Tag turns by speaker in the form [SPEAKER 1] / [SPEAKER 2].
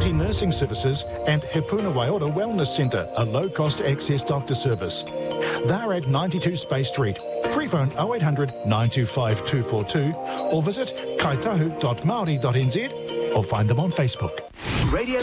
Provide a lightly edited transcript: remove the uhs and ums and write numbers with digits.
[SPEAKER 1] Community Nursing Services and Hepuna Waiora Wellness Centre, a low-cost access doctor service. They're at 92 Space Street. Free phone 0800 925 242 or visit kaitahu.maori.nz or find them on Facebook.
[SPEAKER 2] Radio